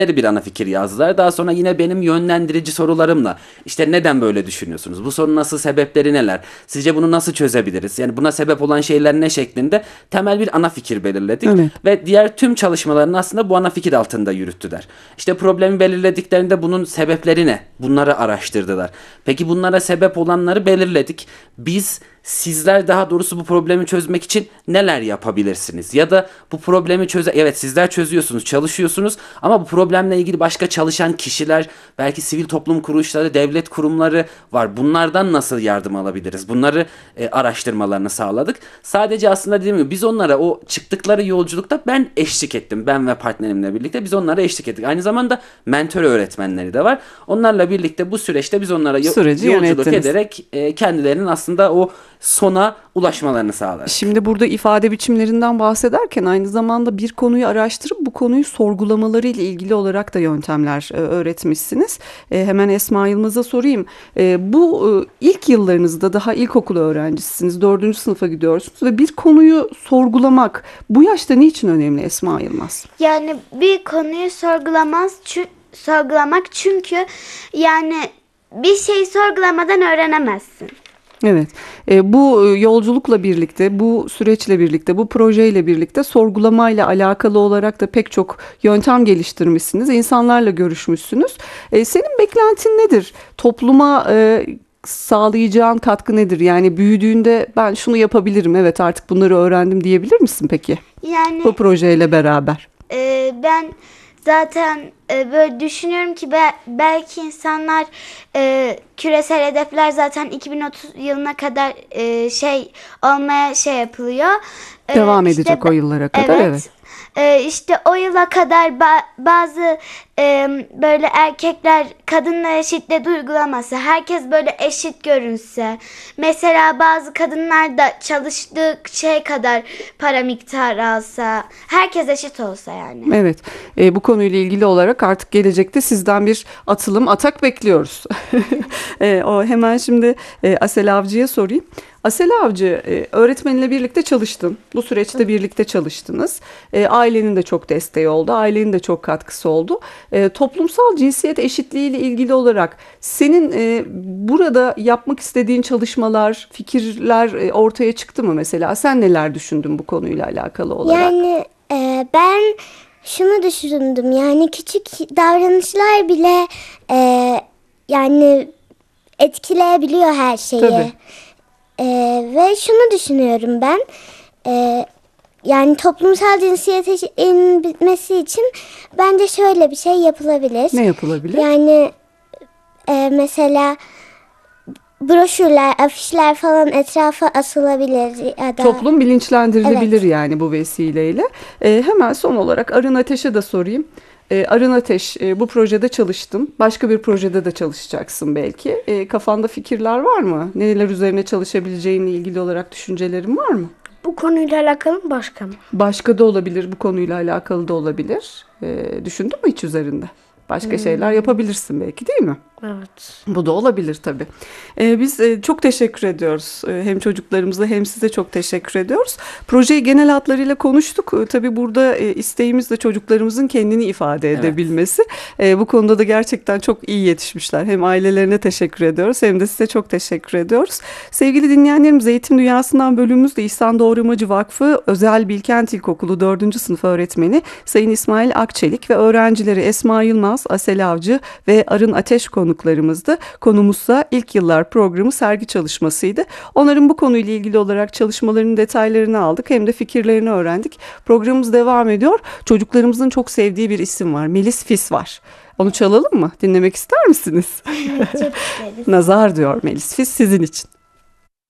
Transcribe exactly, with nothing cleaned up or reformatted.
bir ana fikir yazdılar. Daha sonra yine benim yönlendirici sorularımla işte neden böyle düşünüyorsunuz? Bu sorunun nasıl sebepleri neler? Sizce bunu nasıl çözebiliriz? Yani buna sebep olan şeyler ne şeklinde temel bir ana fikir belirledik. Evet. Ve diğer tüm çalışmalarını aslında bu ana fikir altında yürüttüler. İşte problemi belirlediklerinde bunun sebepleri ne? Bunları araştırdılar. Peki bunlara sebep olanları belirledik. Biz sizler daha doğrusu bu problemi çözmek için neler yapabilirsiniz? Ya da bu problemi çöze... Evet, sizler çözüyorsunuz, çalışıyorsunuz ama bu problemle ilgili başka çalışan kişiler, belki sivil toplum kuruluşları, devlet kurumları var. Bunlardan nasıl yardım alabiliriz? Bunları e, araştırmalarını sağladık. Sadece aslında dediğim gibi biz onlara o çıktıkları yolculukta ben eşlik ettim. Ben ve partnerimle birlikte biz onlara eşlik ettik. Aynı zamanda mentor öğretmenleri de var. Onlarla birlikte bu süreçte biz onlara yo- Süreci yolculuk yönettiniz. ederek e, kendilerinin aslında o sona ulaşmalarını sağlar. Şimdi burada ifade biçimlerinden bahsederken aynı zamanda bir konuyu araştırıp bu konuyu sorgulamaları ile ilgili olarak da yöntemler e, öğretmişsiniz. E, hemen Esma Yılmaz'a sorayım. E, bu e, ilk yıllarınızda daha ilkokul öğrencisiniz, dördüncü sınıfa gidiyorsunuz ve bir konuyu sorgulamak bu yaşta niçin önemli Esma Yılmaz? Yani bir konuyu sorgulamaz çü- sorgulamak çünkü yani bir şeyi sorgulamadan öğrenemezsin. Evet, e, bu e, yolculukla birlikte, bu süreçle birlikte, bu projeyle birlikte sorgulamayla alakalı olarak da pek çok yöntem geliştirmişsiniz, insanlarla görüşmüşsünüz. E, senin beklentin nedir? Topluma e, sağlayacağın katkı nedir? Yani büyüdüğünde ben şunu yapabilirim, evet artık bunları öğrendim diyebilir misin peki? Yani Bu projeyle beraber. e, ben zaten e, böyle düşünüyorum ki be- belki insanlar e, küresel hedefler zaten iki bin otuz yılına kadar e, şey olmaya şey yapılıyor. E, Devam işte edecek be- o yıllara kadar, evet. E, işte o yıla kadar ba- bazı e, böyle erkekler kadınlara şiddet uygulaması, herkes böyle eşit görünse. Mesela bazı kadınlar da çalıştığı şey kadar para miktarı alsa, herkes eşit olsa yani. Evet, e, bu konuyla ilgili olarak artık gelecekte sizden bir atılım, atak bekliyoruz. e, o hemen şimdi e, Asel Avcı'ya sorayım. Asel Avcı, e, öğretmenle birlikte çalıştın. Bu süreçte birlikte çalıştınız. E, ailenin de çok desteği oldu, ailenin de çok katkısı oldu. E, toplumsal cinsiyet eşitliği ile ilgili olarak senin e, burada yapmak istediğin çalışmalar, fikirler e, ortaya çıktı mı mesela? Sen neler düşündün bu konuyla alakalı olarak? Yani e, ben şunu düşündüm, yani küçük davranışlar bile e, yani etkileyebiliyor her şeyi. Tabii. E, ve şunu düşünüyorum ben, e, yani toplumsal cinsiyet eşitliğinin bitmesi için bence şöyle bir şey yapılabilir. Ne yapılabilir? Yani e, mesela broşürler, afişler falan etrafa asılabilir ya da... Toplum bilinçlendirilebilir yani bu vesileyle. Ee, hemen son olarak Arın Ateş'e de sorayım. Ee, Arın Ateş, e, bu projede çalıştın. Başka bir projede de çalışacaksın belki. E, kafanda fikirler var mı? Neler üzerine çalışabileceğinle ilgili olarak düşüncelerin var mı? Bu konuyla alakalı mı, başka mı? Başka da olabilir, bu konuyla alakalı da olabilir. E, düşündün mü hiç üzerinde? Başka şeyler yapabilirsin belki, değil mi? Evet. Bu da olabilir tabii. Ee, biz e, çok teşekkür ediyoruz. Ee, hem çocuklarımıza hem size çok teşekkür ediyoruz. Projeyi genel hatlarıyla konuştuk. Ee, tabii burada e, isteğimiz de çocuklarımızın kendini ifade Evet. edebilmesi. Ee, bu konuda da gerçekten çok iyi yetişmişler. Hem ailelerine teşekkür ediyoruz hem de size çok teşekkür ediyoruz. Sevgili dinleyenlerimiz, Eğitim Dünyası'ndan bölümümüzde İhsan Doğramacı Vakfı Özel Bilkent İlkokulu dördüncü sınıf öğretmeni Sayın İsmail Akçelik ve öğrencileri Esma Yılmaz, Asel Avcı ve Arın Ateş konuklarımızdı. Konumuzsa ilk yıllar programı sergi çalışmasıydı. Onların bu konuyla ilgili olarak çalışmalarının detaylarını aldık. Hem de fikirlerini öğrendik. Programımız devam ediyor. Çocuklarımızın çok sevdiği bir isim var. Melis Fis var. Onu çalalım mı? Dinlemek ister misiniz? Evet, çok isteriz. Nazar diyor Melis Fis sizin için.